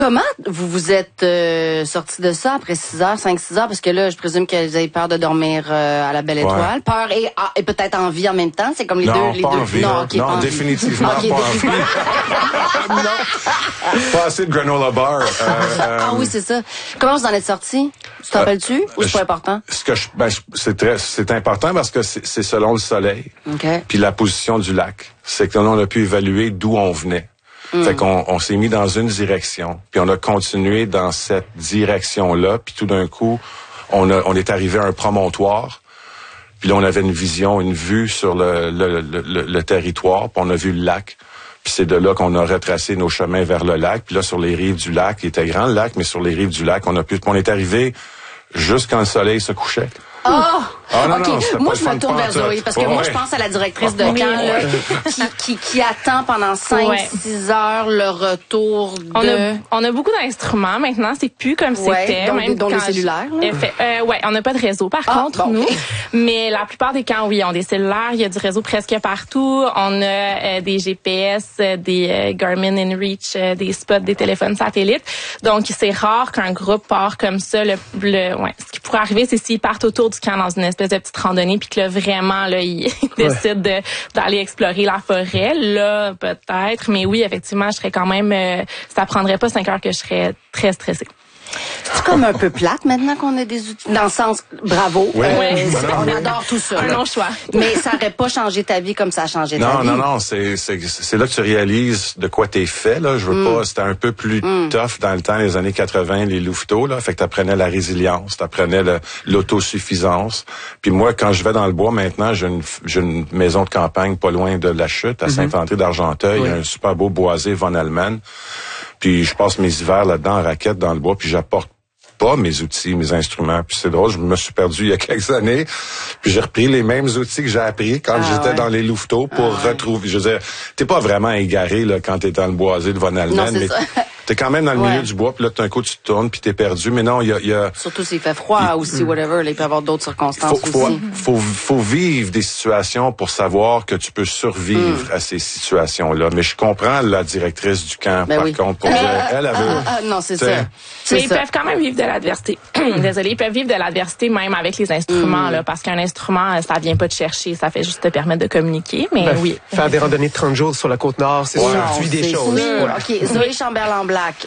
Comment vous vous êtes sortis de ça après 6 heures, 5-6 heures? Parce que là, je présume que vous avez peur de dormir à la Belle Étoile. Peur et peut-être envie en même temps. C'est comme les deux. Envie, non, okay, non, définitivement pas envie. Non. Pas assez de granola bar. Ah oui, c'est ça. Comment vous en êtes sortis? Tu t'en rappelles-tu? Ou c'est pas important? C'est important parce que c'est selon le soleil. Okay. Puis la position du lac. C'est que là, on a pu évaluer d'où on venait. Fait qu'on s'est mis dans une direction, puis on a continué dans cette direction-là, puis tout d'un coup, on est arrivé à un promontoire, puis là on avait une vue sur le territoire, puis on a vu le lac. Puis c'est de là qu'on a retracé nos chemins vers le lac, puis là sur les rives du lac, il était grand le lac, mais sur les rives du lac, on est arrivé juste quand le soleil se couchait. Non, moi, je me tourne vers Zoé, parce que moi, je pense à la directrice de camp, là, qui attend pendant 5-6 heures le retour de... On a beaucoup d'instruments maintenant, c'est plus comme c'était. Dont les cellulaires. On n'a pas de réseau, par contre, nous. Mais la plupart des camps, oui, ont des cellulaires, il y a du réseau presque partout. On a des GPS, des Garmin InReach, des spots, des téléphones satellites. Donc, c'est rare qu'un groupe part comme ça. Ce qui pourrait arriver, c'est s'ils partent autour du camp dans une espèce de petite randonnée, puis que là, vraiment, là, ils décident d'aller explorer la forêt. Là, peut-être. Mais oui, effectivement, je serais quand même... ça prendrait pas 5 heures que je serais très stressée. C'est comme un peu plate maintenant qu'on a des outils. Dans le sens, bravo. Oui. On adore tout ça. Un long choix. Mais ça n'aurait pas changé ta vie comme ça a changé ta vie. Non. C'est là que tu réalises de quoi t'es fait, là. Je veux pas, c'était un peu plus tough dans le temps, les années 80, les louveteaux, là. Fait que t'apprenais la résilience, t'apprenais l'autosuffisance. Puis moi, quand je vais dans le bois maintenant, j'ai une maison de campagne pas loin de la Chute, à Saint-André-d'Argenteuil. Il y a un super beau boisé Von Allemagne. Puis je passe mes hivers là-dedans en raquette dans le bois, puis j'apporte pas mes outils, mes instruments. Puis c'est drôle, je me suis perdu il y a quelques années, puis j'ai repris les mêmes outils que j'ai appris quand j'étais dans les louveteaux pour retrouver. Je veux dire, t'es pas vraiment égaré là quand t'es dans le boisé de Von Allemagne, mais t'es quand même dans le milieu du bois, puis là d'un coup tu te tournes, puis t'es perdu. Mais non, il y a surtout s'il fait froid aussi, whatever, là, il peut y avoir d'autres circonstances aussi. Faut vivre des situations pour savoir que tu peux survivre à ces situations-là. Mais je comprends la directrice du camp, par contre, pour dire, elle veut... non, c'est ça. Mais ils peuvent quand même vivre de l'adversité. Désolée, ils peuvent vivre de l'adversité même avec les instruments, là, parce qu'un instrument, ça vient pas te chercher, ça fait juste te permettre de communiquer, mais oui. Faire des randonnées de 30 jours sur la Côte-Nord, c'est sûr, tu vis des choses. OK, Zoé Chamberlain-Black,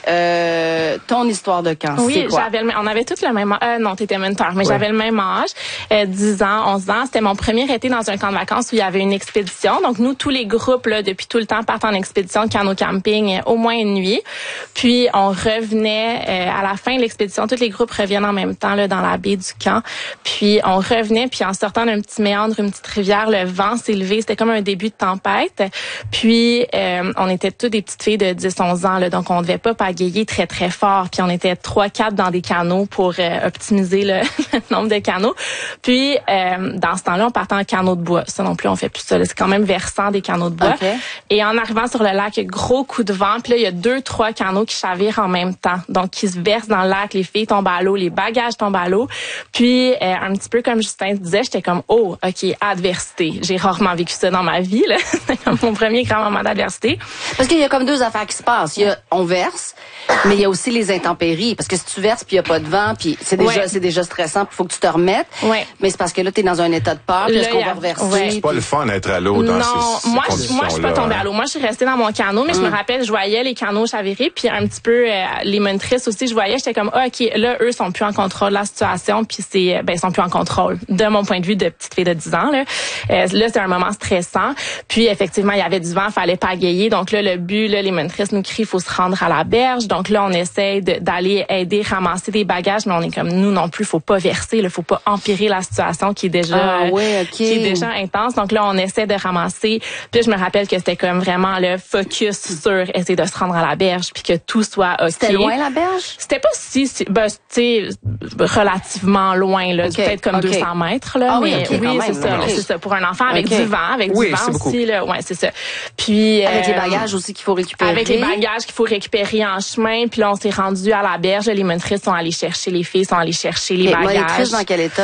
ton histoire de camp, c'est quoi? On avait tous le même âge. Non, t'étais mentor, mais j'avais le même âge, 10 ans, 11 ans. C'était mon premier été dans un camp de vacances où il y avait une expédition. Donc, nous, tous les groupes, là, depuis tout le temps, partent en expédition de canot-camping au moins une nuit. Puis, on revenait à la fin de l'expédition. Tous les groupes reviennent en même temps là, dans la baie du camp. Puis, on revenait, puis en sortant d'un petit méandre, une petite rivière, le vent s'est levé. C'était comme un début de tempête. Puis, on était toutes des petites filles de 10-11 ans, là, donc on devait pas pagayer très, très fort. Puis, on était 3-4 dans des canots pour optimiser le nombre de canots. Puis, dans ce temps-là, on partait en canot de bois. Ça non plus, on fait plus ça. C'est quand même versant des canots de bois. Okay. Et en arrivant sur le lac, gros coup de vent. Puis là, il y a 2-3 canots qui chavirent en même temps. Donc, qui se versent dans le lac. Les filles tombent à l'eau, les bagages tombent à l'eau. Puis, un petit peu comme Justin disait, j'étais comme, oh, OK, adversité. J'ai rarement vécu ça dans ma vie, là. C'était comme mon premier grand moment d'adversité. Parce qu'il y a comme deux affaires qui se passent. Il y a, on verse, mais il y a aussi les intempéries. Parce que si tu verses puis il y a pas de vent, puis c'est déjà stressant, puis faut que tu te remettes. Ouais. Mais c'est parce que là, t'es dans un état de peur, puis est-ce qu'on va reverser? C'est pas le fun d'être à l'eau dans ces moi, conditions-là. Je suis pas tombée à l'eau. Moi, je suis restée dans mon canot, mais je me rappelle, je voyais les canots chavirer, puis un petit peu les monitrices aussi, je voyais, j'étais comme, OK, là, eux sont plus en contrôle de la situation, puis ils sont plus en contrôle. De mon point de vue de petite fille de 10 ans, là, c'est un moment stressant. Puis, effectivement, il y avait du vent, fallait pagayer. Donc là, le but, là, les monitrices nous crient, il faut se rendre à la berge. Donc là, on essaie d'aller aider, ramasser des bagages, mais on est comme, nous non plus, faut pas verser, là, faut pas empirer la situation qui est déjà, qui est déjà intense. Donc là, on essaie de ramasser. Puis je me rappelle que c'était comme vraiment le focus sur essayer de se rendre à la berge, puis que tout soit OK. C'était loin la berge? C'était pas tu sais, relativement loin, là, peut-être comme 200 mètres, là. Mais oui, c'est ça. Pour un enfant avec du vent, du vent aussi, là. Ouais, c'est ça. Puis avec les bagages aussi qu'il faut récupérer. Avec les bagages qu'il faut récupérer en chemin. Puis là, on s'est rendu à la berge. Les monitrices sont allées chercher les filles, sont allées chercher les bagages. Monitrices dans quel état?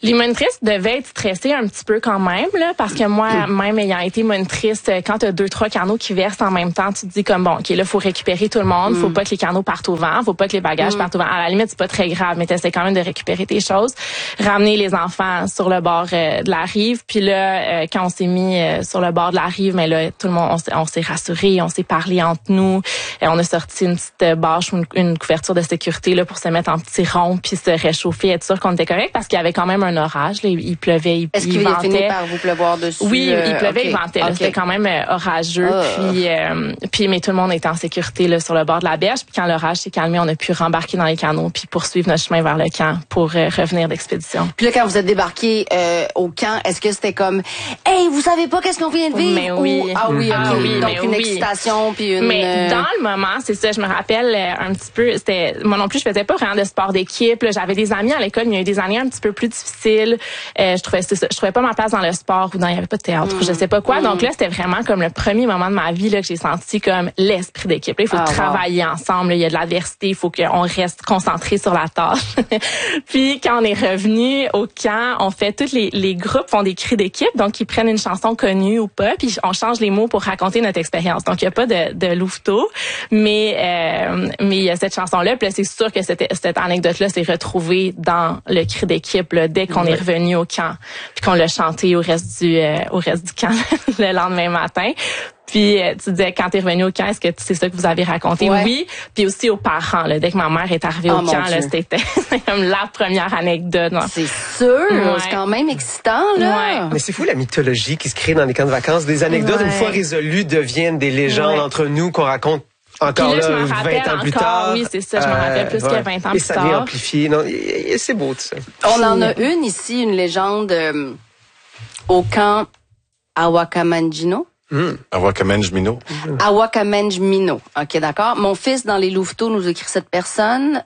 Les monitrices devaient être stressées un petit peu quand même, là, parce que moi, même ayant été monitrice, quand tu as 2-3 canots qui versent en même temps, tu te dis comme bon, OK, là, faut récupérer tout le monde, faut pas que les canots partent au vent, faut pas que les bagages partent au vent. À la limite, c'est pas très grave, mais t'essaies quand même de récupérer tes choses, ramener les enfants sur le bord de la rive, puis là, quand on s'est mis sur le bord de la rive, mais là, tout le monde, on s'est rassuré, on s'est parlé entre nous, on a sorti une petite bâche ou une couverture de sécurité là pour se mettre en petit rond puis se réchauffer, être sûr qu'on était correct parce qu'il y avait quand même un orage, là, il pleuvait, Est-ce qu'il a fini par vous pleuvoir dessus? Oui, il pleuvait, il ventait. Là, c'était quand même orageux. Puis mais tout le monde était en sécurité là sur le bord de la berge. Puis quand l'orage s'est calmé, on a pu rembarquer dans les canots puis poursuivre notre chemin vers le camp pour revenir d'expédition. Puis là, quand vous êtes débarqué au camp, est-ce que c'était comme hey, vous savez pas qu'est-ce qu'on vient de vivre? Mais oui. Ah oui, OK. Donc une excitation puis une. Mais dans le moment, c'est ça, je me rappelle un petit peu, c'était moi non plus, je faisais pas vraiment de sport d'équipe. Là, j'avais des amis à l'école, mais il y a eu des années un petit peu plus difficiles. Je trouvais pas ma place dans le sport ou il y avait pas de théâtre, je sais pas quoi. Donc là, c'était vraiment comme le premier moment de ma vie là que j'ai senti comme l'esprit d'équipe. Là, il faut travailler ensemble, là, il y a de l'adversité, il faut qu'on reste concentré sur la tâche. Puis quand on est revenu au camp, on fait tous les groupes font des cris d'équipe, donc ils prennent une chanson connue ou pas, puis on change les mots pour raconter notre expérience. Donc il y a pas de louveteau, mais il y a cette chanson-là. Puis là, c'est sûr que cette anecdote-là s'est retrouvée dans le cri d'équipe là, dès qu'on est revenu au camp, puis qu'on l'a chanté au reste du camp le lendemain matin. Puis tu disais quand t'es revenu au camp, est-ce que c'est ça que vous avez raconté? Ouais. Oui. Puis aussi aux parents là, dès que ma mère est arrivée au camp, là, c'était comme la première anecdote. Non? C'est sûr, c'est quand même excitant là. Ouais. Mais c'est fou la mythologie qui se crée dans les camps de vacances. Des anecdotes une fois résolues deviennent des légendes entre nous qu'on raconte encore là, 20 ans plus tard. Oui, c'est ça, je me rappelle plus que 20 ans plus tard. Et ça devient amplifié. Non, c'est beau tout ça. On en a une ici, une légende au camp Awakamanjino. Awakamanjmino. Awakamanjmino. OK, d'accord. Mon fils dans les louveteaux nous écrit cette personne.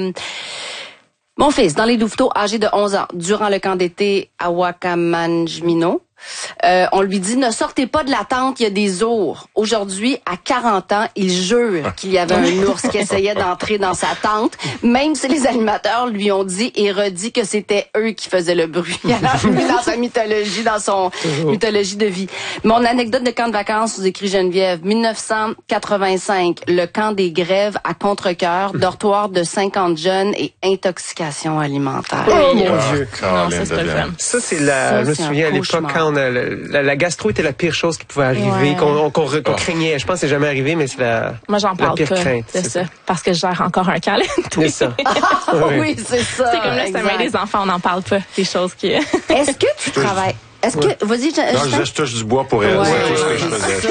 Mon fils dans les louveteaux âgé de 11 ans durant le camp d'été Awakamanjmino. On lui dit ne sortez pas de la tente, il y a des ours. Aujourd'hui, à 40 ans, il jure qu'il y avait un ours qui essayait d'entrer dans sa tente, même si les animateurs lui ont dit et redit que c'était eux qui faisaient le bruit. Alors, lui, dans sa mythologie, dans son mythologie de vie. Mon anecdote de camp de vacances, vous écrit Geneviève, 1985, le camp des grèves à Contrecœur, dortoir de 50 jeunes et intoxication alimentaire. Oh mon Dieu. Non, ça c'est pas le fun. Ça c'est je me souviens à l'époque quand la gastro était la pire chose qui pouvait arriver, qu'on craignait. Je pense que c'est jamais arrivé, mais c'est Moi, j'en parle pire pas. crainte. C'est ça. Parce que je gère encore un calendrier. C'est ça. Oui, c'est ça. C'est comme là, c'est des enfants, on n'en parle pas. Des choses qui... Est-ce que tu travailles... Est-ce que... Vas-y, non, je touche du bois pour elle. C'est tout ce que je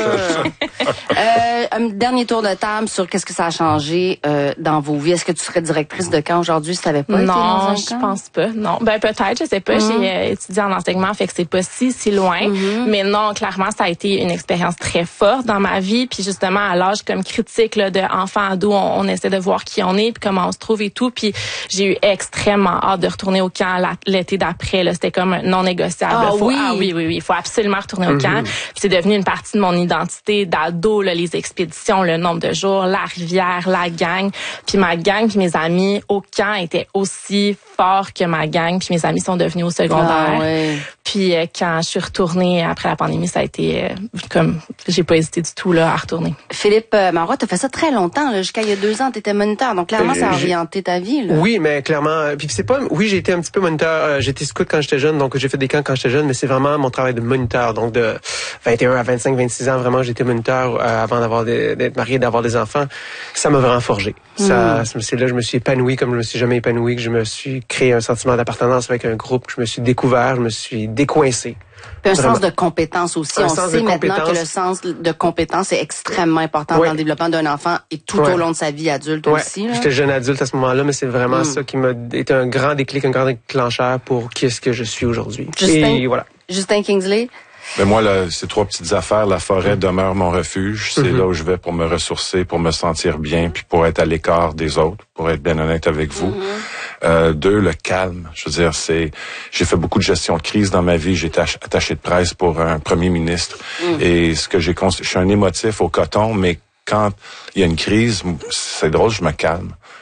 faisais. Un dernier tour de table sur qu'est-ce que ça a changé dans vos vies. Est-ce que tu serais directrice de camp aujourd'hui si tu n'avais pas été dans un camp? Non, je pense pas. Non, ben peut-être, je sais pas. J'ai étudié en enseignement, fait que c'est pas si loin. Mais non, clairement, ça a été une expérience très forte dans ma vie. Puis justement, à l'âge comme critique là, de enfant ado, on essaie de voir qui on est, puis comment on se trouve et tout. Puis j'ai eu extrêmement hâte de retourner au camp l'été d'après. Là, c'était comme non négociable. Oui, il faut absolument retourner au camp. Puis c'est devenu une partie de mon identité d'ado, là, les expéditions, le nombre de jours, la rivière, la gang. Puis ma gang, puis mes amis au camp étaient aussi forts que ma gang. Puis mes amis sont devenus au secondaire. Puis quand je suis retournée après la pandémie, ça a été comme j'ai pas hésité du tout là à retourner. Philippe Marois, t'as fait ça très longtemps, là, jusqu'à il y a 2 ans, t'étais moniteur. Donc clairement, ça a orienté ta vie. Là. Oui, mais clairement. Puis c'est pas. Oui, j'ai été un petit peu moniteur. J'étais scout quand j'étais jeune, donc j'ai fait des camps quand j'étais jeune, mais c'est vraiment mon travail de moniteur. Donc de 21 à 25, 26 ans, vraiment, j'étais moniteur avant d'être marié, d'avoir des enfants. Ça m'a vraiment forgé. C'est là que je me suis épanoui comme je me suis jamais épanoui, que je me suis créé un sentiment d'appartenance avec un groupe, que je me suis découvert, je me suis décoincé. Puis un sens de compétence aussi. On sait maintenant que le sens de compétence est extrêmement important dans le développement d'un enfant et tout au long de sa vie adulte aussi. Là. J'étais jeune adulte à ce moment-là, mais c'est vraiment ça qui m'a été un grand déclic, un grand déclencheur pour qu'est-ce que je suis aujourd'hui. Et voilà. Justin Kingsley? Mais moi, là, ces 3 petites affaires, la forêt demeure mon refuge. C'est là où je vais pour me ressourcer, pour me sentir bien, puis pour être à l'écart des autres, pour être bien honnête avec vous. 2, le calme. Je veux dire, j'ai fait beaucoup de gestion de crise dans ma vie. J'étais attaché de presse pour un premier ministre. Et je suis un émotif au coton, mais quand il y a une crise, c'est drôle, je me calme. Je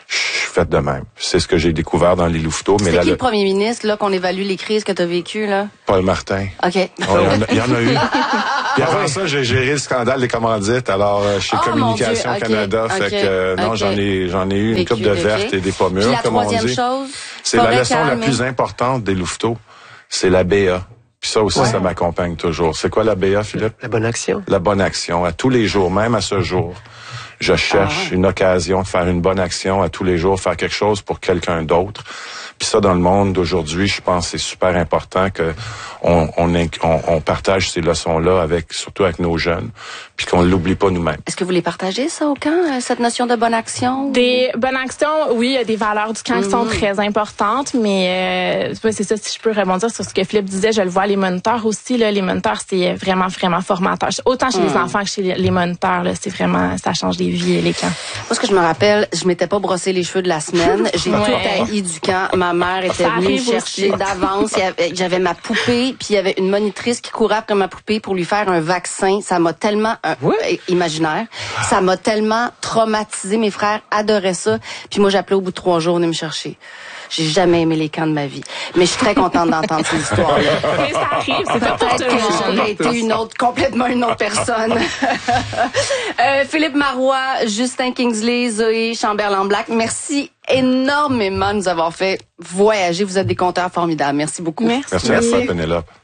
fait de même. C'est ce que j'ai découvert dans les louveteaux. Mais c'est là, qui le premier ministre, là, qu'on évalue les crises que tu as vécues, là? Paul Martin. OK. Il y en a eu. Puis avant ça, j'ai géré le scandale des commandites, alors chez Communication Canada. Fait que non, j'en ai eu une coupe de vertes et des pommures, puis la comme on dit. troisième chose, c'est la leçon la plus importante des louveteaux. C'est la BA. Puis ça aussi, ça m'accompagne toujours. C'est quoi la BA, Philippe? La bonne action. La bonne action. À tous les jours, même à ce jour. Je cherche une occasion de faire une bonne action à tous les jours, faire quelque chose pour quelqu'un d'autre. Puis ça, dans le monde d'aujourd'hui, je pense que c'est super important que on partage ces leçons-là surtout avec nos jeunes, puis qu'on l'oublie pas nous-mêmes. Est-ce que vous les partagez, ça, au camp, cette notion de bonne action? Des bonnes actions, oui, il y a des valeurs du camp qui sont très importantes, mais c'est ça, si je peux rebondir sur ce que Philippe disait, je le vois, les moniteurs aussi, là, les moniteurs, c'est vraiment, vraiment formateur. Autant chez les enfants que chez les moniteurs, là, c'est vraiment, ça change les vies, les camps. Moi, ce que je me rappelle, je m'étais pas brossé les cheveux de la semaine. J'ai tout haï du camp. Ma mère était venue me chercher d'avance. J'avais ma poupée, puis il y avait une monitrice qui courait après ma poupée pour lui faire un vaccin. Ça m'a tellement imaginaire. Ça m'a tellement traumatisé. Mes frères adoraient ça. Puis moi, j'appelais au bout de 3 jours, venez me chercher. J'ai jamais aimé les camps de ma vie. Mais je suis très contente d'entendre ces histoires-là. Mais ça arrive, c'est pas pour Peut-être tout le que monde. j'aurais été complètement une autre personne. Philippe Marois, Justin Kingsley, Zoé Chamberlain-Black, merci énormément de nous avoir fait voyager. Vous êtes des conteurs formidables. Merci beaucoup. Merci. Merci à toi, Pénélope.